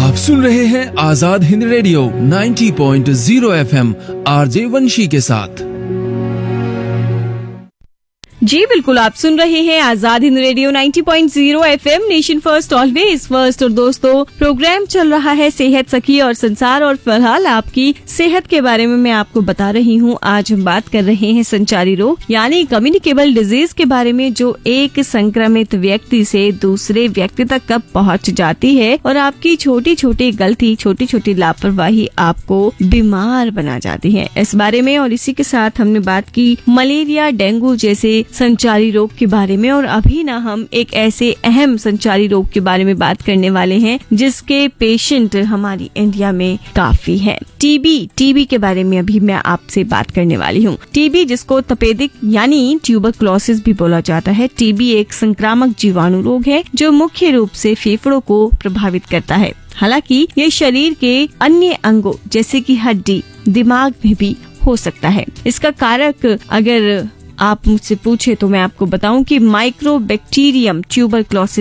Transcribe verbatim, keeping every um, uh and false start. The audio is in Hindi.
आप सुन रहे हैं आजाद हिंद रेडियो नब्बे पॉइंट ज़ीरो एफएम आरजे वंशी के साथ। जी बिल्कुल, आप सुन रहे हैं आजाद हिंद रेडियो नब्बे point zero FM, nation first always first. और दोस्तों, प्रोग्राम चल रहा है सेहत सखी और संसार, और फिलहाल आपकी सेहत के बारे में मैं आपको बता रही हूँ। आज हम बात कर रहे हैं संचारी रोग यानी कम्युनिकेबल डिजीज के बारे में, जो एक संक्रमित व्यक्ति से दूसरे व्यक्ति तक कब पहुँच जाती है और आपकी छोटी छोटी गलती, छोटी छोटी लापरवाही आपको बीमार बना जाती है। इस बारे में और इसी के साथ हमने बात की मलेरिया, डेंगू जैसे संचारी रोग के बारे में। और अभी ना हम एक ऐसे अहम संचारी रोग के बारे में बात करने वाले हैं जिसके पेशेंट हमारी इंडिया में काफी हैं। टीबी टीबी के बारे में अभी मैं आपसे बात करने वाली हूँ। टीबी, जिसको तपेदिक यानी ट्यूबरक्लोसिस भी बोला जाता है, टीबी एक संक्रामक जीवाणु रोग है जो मुख्य रूप से फेफड़ों को प्रभावित करता है। हालांकि ये शरीर के अन्य अंगों जैसे कि हड्डी, दिमाग में भी हो सकता है। इसका कारक अगर आप मुझसे पूछे तो मैं आपको बताऊं कि माइक्रोबैक्टीरियम ट्यूबरक्लोसिस